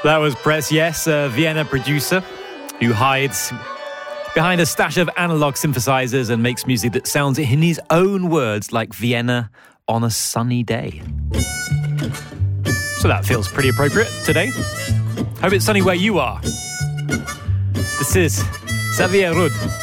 That was Press Yes, a Vienna producer who hides behind a stash of analog synthesizers and makes music that sounds, in his own words, like Vienna on a sunny day. So that feels pretty appropriate today. Hope it's sunny where you are. This is Xavier Rudd.